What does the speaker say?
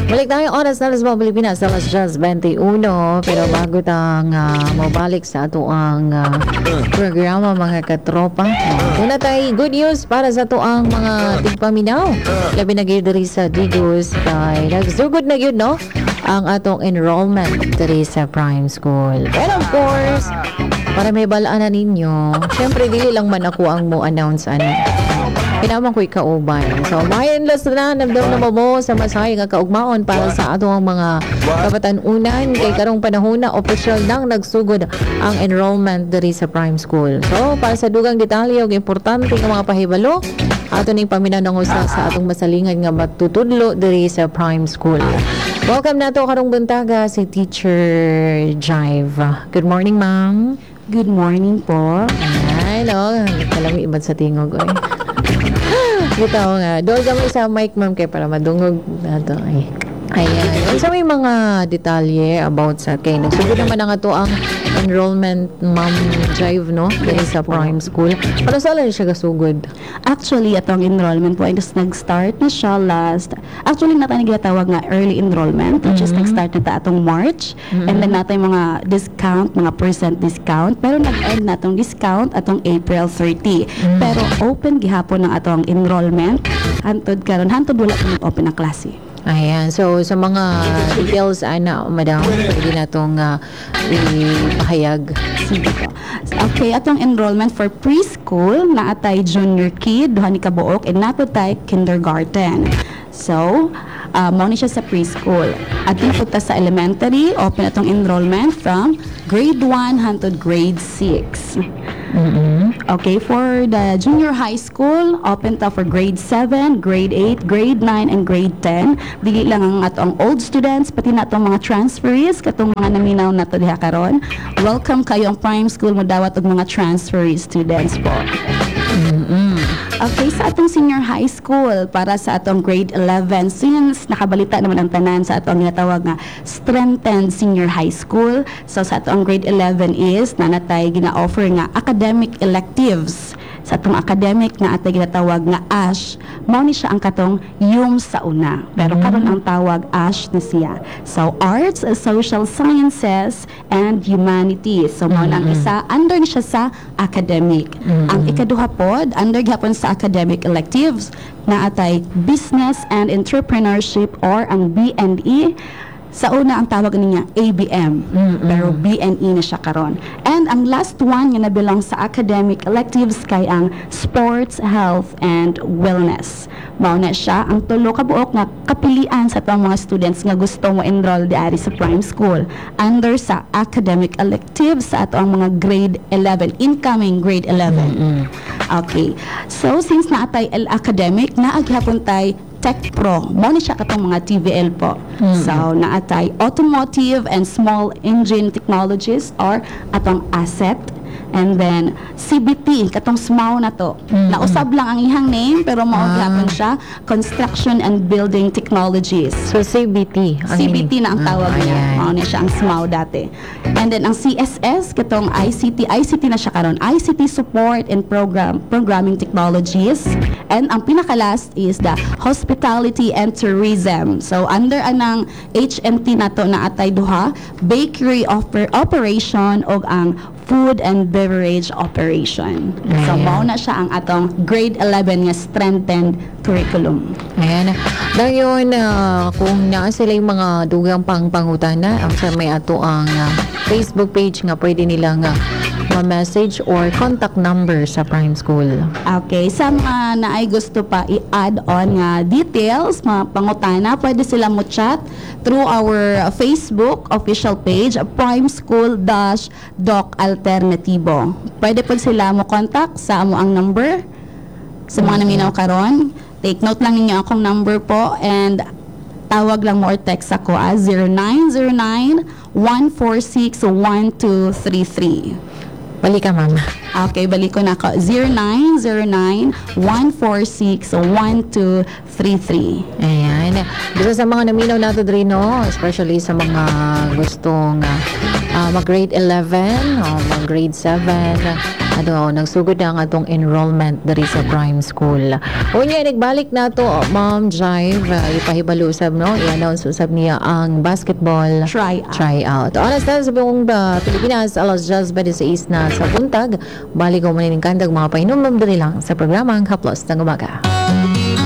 Balik tayo oras na Las Pilipinas sa alas 21. Pero bago tang mabalik sa ato ang programa mga katropa. Una tayo good news para sa ato ang mga tigpaminaw. Labi na gyud diri sa Digos kay nagsugod na gyud no ang atong enrollment diri sa Prime School. And of course, para may balaan na ninyo, syempre dili lang man ako ang mo announce Pinaman ko ikauban. So, mayan last na, nabdaw na mo sa masay nga kaugmaon para sa ato ang mga kabatanunan. Kay karong panahon na official nang nagsugod ang enrollment diri sa Prime School. So, para sa dugang detalye o importante nga mga pahibalo, ato ning paminanong usa sa atong masalingan nga matutudlo diri sa Prime School. Welcome na to karong buntaga si Teacher Jive. Good morning, ma'am. Good morning po. Ay, no. Kalami ibad sa tingog. Bitaw nga. Doon kami sa mic, ma'am, kay para madungog na to. Ayan. So, may mga detalye about sa kay nagsugod naman na nga to ang enrollment, ma'am Jive, no? Dahil sa Prime School. Para sa lang siya gasugod? Actually, atong enrollment po ay nag-start na siya actually natin ginatawag nga early enrollment, which is nag-start na ta atong March. And then natin mga discount, mga percent discount. Pero nag-end na atong discount atong April 30. Pero open gihapon ng atong enrollment. Hantod karon, hantod wala pa open ang klase. Ayan. So, sa mga details, madam, pwede na itong ipahayag. Sige po. Okay, atong enrollment for preschool, naatay junior kid, duha ni kabuok, and natutay kindergarten. So, mao ni siya sa preschool. At punta sa elementary, open atong enrollment from grade 1 hangtod grade 6. Okay, for the junior high school, open ta for grade 7, grade 8, grade 9, and grade 10. Dili lang ang atong old students, pati na atong mga transferees, katong mga naminaw na to diha karon. Welcome kayo ang Prime School mo dawat og mga transferee students po. Okay, sa atong senior high school, para sa atong grade 11, since nakabalita naman ang tanan sa atong ginatawag nga strengthened senior high school. So sa atong grade 11 is nanatay gina-offer nga academic electives. Sa atong academic nga atay ginatawag nga ASH, mao ni siya ang katong YUM sa una. Pero karon ang tawag ASH na siya. So Arts, Social Sciences, and Humanities. So mao ang isa, under ni siya sa academic. Ang ikaduha pod, under gihapon sa academic electives, na atay Business and Entrepreneurship or ang BNE. Sa una ang tawag niya ABM, pero BNE na siya karon. And ang last one nga nabilang sa academic electives kay ang Sports, Health, and Wellness. Mao na siya ang tulo ka buok nga kapilian sa atong mga students nga gusto mo enroll diari sa Prime School under sa academic electives sa atong mga grade 11, incoming grade 11. Okay. So since naatay academic, naaghapon tay Tech Pro. Mo ni siya katong mga TVL po. So, naatay Automotive and Small Engine Technologies or atong asset. And then, CBT, katong SMAW na to. Nausab lang ang ihang name, pero maugapon siya, Construction and Building Technologies. So, CBT. CBT na ang tawag niya. Mao na siya ang SMAW dati. And then, ang CSS, katong ICT na siya karon, ICT Support and Programming Technologies. And ang pinaka-last is the Hospitality and Tourism. So, under anang HMT na to na atay duha, Bakery Operation o ang Food and Beverage Operation. So, mao na siya ang atong grade 11 nga strengthened curriculum. Ayan. Dayon, kung naa sila yung mga dugang pangutana, ang sa may ato ang Facebook page nga pwede nilang ma-message or contact number sa Prime School. Okay. Sa mga naay gusto pa i-add on nga details, mga pangutana, pwede sila mo chat through our Facebook official page, Prime School-Doc Alternatibo. Pwede po sila mo contact sa amo ang number sa mga naminaw karon. Take note lang ninyo akong number po and tawag lang mo or text ako as 0909-146-1233. Balik ka, ma'am. Okay, balik ko na ako. 0909-146-1233. Ayan. Dito sa mga naminaw nato drin, no? Especially sa mga gustong mag-grade 11, mag-grade 7. Nagsugod na ang atong enrollment diri sa prime school. Unya, nagbalik na to, Ma'am Jive, ipahibalo usab, no? I-announce usab niya ang basketball tryout. Oras na sa buong Pilipinas, alas 10:26 na sa buntag. Balik ko manining kandag mga pahinumdum diri lang sa programang Haplos ng Umaga.